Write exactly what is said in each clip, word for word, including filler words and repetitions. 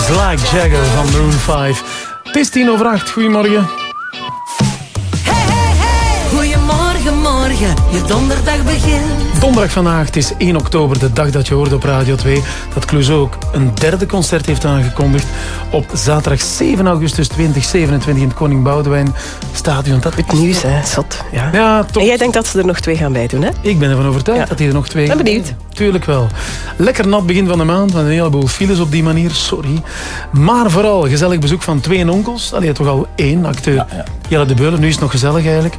Feels Like Jagger van Maroon vijf. Het is tien over acht. Goedemorgen. Hey, hey, hey. Goedemorgen, morgen. Je donderdag begint. Donderdag vandaag, het is één oktober, de dag dat je hoort op Radio twee... dat Clouseau ook een derde concert heeft aangekondigd. Op zaterdag zeven augustus tweeduizend zevenentwintig in het Koning Boudewijn Stadion. Dat Het nieuws, hè. Zot. Ja. Ja, top. En jij denkt dat ze er nog twee gaan bij doen, hè? Ik ben ervan overtuigd Ja. dat hij er nog twee... Ben benieuwd. Tuurlijk wel. Lekker nat begin van de maand, met een heleboel files op die manier, sorry. Maar vooral gezellig bezoek van twee onkels. Allee, toch al één acteur. Ja, ja. Jelle de Beulen, nu is het nog gezellig eigenlijk.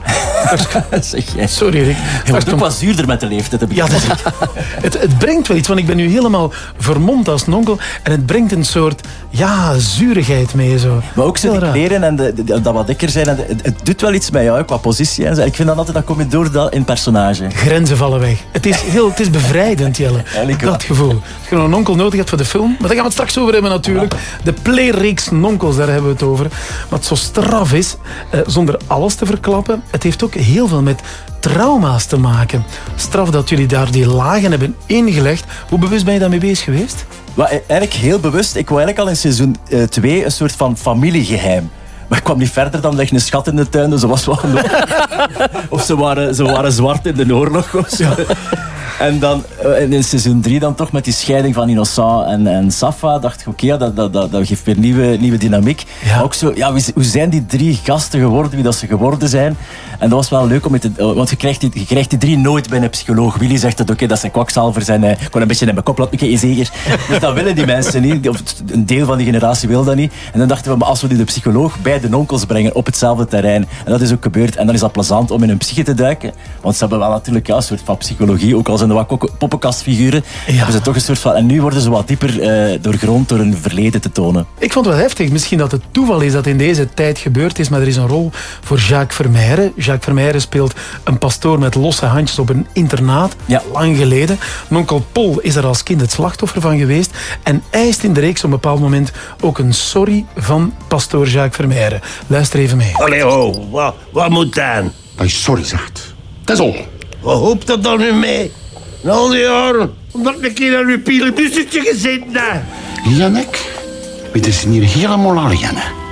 Zeg jij. Sorry Rick. Je wordt ook wat zuurder met de leeftijd, heb ik Ja, dat is het, het brengt wel iets, want ik ben nu helemaal vermomd als een onkel. En het brengt een soort, ja, zurigheid mee. Zo. Maar ook zo Heel die raar. kleren en de, de- dat wat dikker zijn. En de- het, het doet wel iets met jou, qua positie. En zo. Ik vind dat altijd, dat kom je door dat in personage. Grenzen vallen weg. Het is, heel, het is bevrijdend, Jelle. Eigenlijk Dat wel. gevoel. Als je nog een onkel nodig hebt voor de film, maar daar gaan we het straks over hebben natuurlijk. De playreeks Nonkels, daar hebben we het over. Wat zo straf is, eh, zonder alles te verklappen, het heeft ook heel veel met trauma's te maken. Straf dat jullie daar die lagen hebben ingelegd. Hoe bewust ben je daarmee bezig geweest? Maar eigenlijk heel bewust. Ik wou eigenlijk al in seizoen twee een soort van familiegeheim. Maar ik kwam niet verder dan leg een schat in de tuin. Dus ze was wel of ze waren, ze waren zwart in de oorlog of zo. En dan uh, in seizoen drie dan toch met die scheiding van Innocent en, en Safa dacht ik, oké, okay, dat, dat, dat, dat geeft weer nieuwe, nieuwe dynamiek. Ja. Maar ook zo, ja, wie, hoe zijn die drie gasten geworden, wie dat ze geworden zijn. En dat was wel leuk, om het te, want je krijgt, die, je krijgt die drie nooit bij een psycholoog. Willy zegt dat, oké, okay, dat zijn kwakzalvers en uh, ik kon een beetje in mijn kop laten, oké, zeker. Dus dat willen die mensen niet, of een deel van die generatie wil dat niet. En dan dachten we, maar als we nu de psycholoog bij de onkels brengen op hetzelfde terrein, en dat is ook gebeurd, en dan is dat plezant om in hun psyche te duiken, want ze hebben wel natuurlijk ja, een soort van psychologie, ook al zijn er wat kok- poppenkastfiguren, Ja. hebben ze toch een soort van, en nu worden ze wat dieper uh, doorgrond door hun verleden te tonen. Ik vond het wel heftig. Misschien dat het toeval is dat in deze tijd gebeurd is, maar er is een rol voor Jacques Vermeijren. Jacques Vermeijren speelt een pastoor met losse handjes op een internaat, Ja. lang geleden. Onkel Pol is er als kind het slachtoffer van geweest en eist in de reeks op een bepaald moment ook een sorry van pastoor Jacques Vermeijren. Luister even mee. Allee, ho, wat, wat moet dan? Dat je sorry zegt. Dat is al. Wat hoopt dat dan nu mee? Na al die jaren, omdat ik een keer aan uw pielenbussetje gezeten heb. Jannek, we zijn hier helemaal alleen.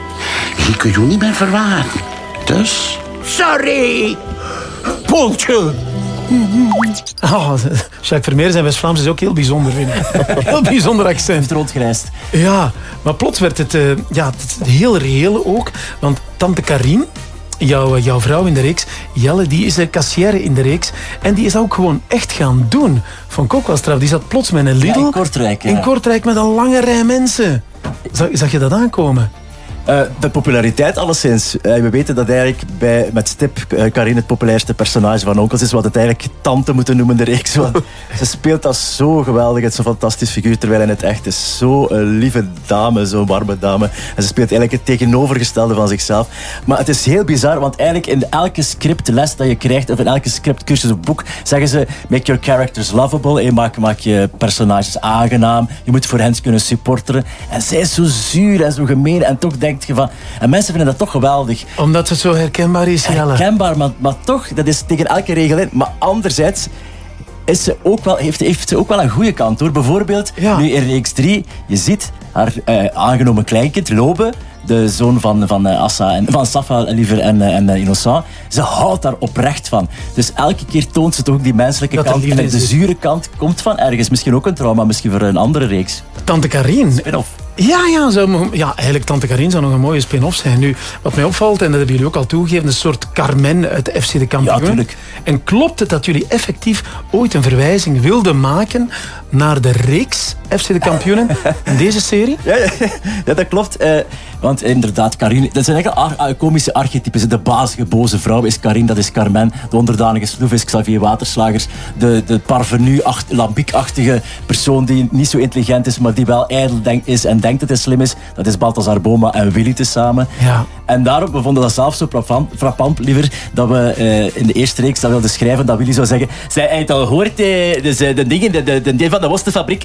Je kunt je niet meer verwaren. Dus... Sorry! Poeltje! Oh, Jacques Vermeijren zijn West-Vlaams is ook heel bijzonder, vind ik. Heel bijzonder accent. Het rondgereisd. Ja, maar plots werd het, uh, ja, het heel reëel ook. Want tante Karien, jouw, jouw vrouw in de reeks, Jelle, die is uh, kassière in de reeks. En die is ook gewoon echt gaan doen. Vond ik ook wel straf. Die zat plots met een Lidl. Ja, in Kortrijk, ja. In Kortrijk met een lange rij mensen. Zag, zag je dat aankomen? Uh, de populariteit alleszins. Uh, we weten dat eigenlijk bij, met stip uh, Karin het populairste personage van Onkels is, wat het eigenlijk tante moeten noemen, de reeks. Want ze speelt dat zo geweldig, het is zo'n fantastisch figuur, terwijl in het echt is zo'n uh, lieve dame, zo'n warme dame. En ze speelt eigenlijk het tegenovergestelde van zichzelf. Maar het is heel bizar, want eigenlijk in elke scriptles dat je krijgt, of in elke scriptcursus of boek, zeggen ze, make your characters lovable, hey, maak, maak je personages aangenaam, je moet voor hen kunnen supporteren. En zij is zo zuur en zo gemeen, en toch denk je van... En mensen vinden dat toch geweldig. Omdat het zo herkenbaar is, Jelle. Herkenbaar, maar, maar toch, dat is tegen elke regel in. Maar anderzijds is ze ook wel, heeft, heeft ze ook wel een goede kant, hoor. Bijvoorbeeld, Ja. nu in reeks drie, je ziet haar uh, aangenomen kleinkind, Lobe, de zoon van, van, uh, Assa en, van Safa liever en, uh, en uh, Innocent. Ze houdt daar oprecht van. Dus elke keer toont ze toch ook die menselijke Dat er kant. liefde En de is. zure kant komt van ergens. Misschien ook een trauma, misschien voor een andere reeks. Tante Karien. Spin-off. Ja, ja, zou, mo- ja, eigenlijk Tante Karien zou nog een mooie spin-off zijn. Nu, wat mij opvalt, en dat hebben jullie ook al toegegeven, een soort Carmen uit de F C de Kampioen. Ja, tuurlijk. En klopt het dat jullie effectief ooit een verwijzing wilden maken naar de reeks F C de Kampioenen in deze serie? Ja, ja, ja, dat klopt. Uh, want inderdaad, Karin, dat zijn eigenlijk ar- komische archetypes. De bazige, boze vrouw is Karin, dat is Carmen. De onderdanige sloef is Xavier Waterslagers. De, de parvenu, acht, lambiekachtige persoon die niet zo intelligent is, maar die wel ijdel denk, is en denkt dat hij slim is, dat is Balthazar Boma en Willy tezamen. Ja. En daarom, we vonden dat zelf zo frappant, frappant liever, dat we uh, in de eerste reeks dat wilden schrijven, dat Willy zou zeggen, zij heeft al gehoord, eh, dus, uh, de dingen, de, de, de, de van de worstenfabriek, oh, ze,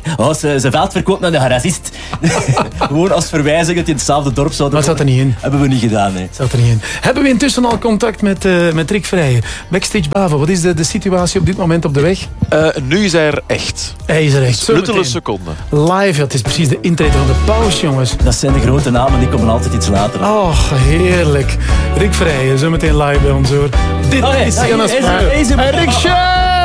ze, ze veld verkoopt naar de racist. Gewoon als verwijzing dat die in hetzelfde dorp zouden Maar het zat er niet in. Hebben we niet gedaan, nee. Zat er niet in. Hebben we intussen al contact met, uh, met Rick Vrijen? Backstage Bavo, wat is de, de situatie op dit moment op de weg? Uh, nu is hij er echt. Hij is er echt. Luttele seconde. Live, ja, het is precies de intrede van de paus, jongens. Dat zijn de grote namen, die komen altijd iets later. Oh, heerlijk. Rick Vrijen, zometeen live bij ons hoor. Dit Oh, ja, is ja, Jannes hier is hij, hier is hij. Rick Show!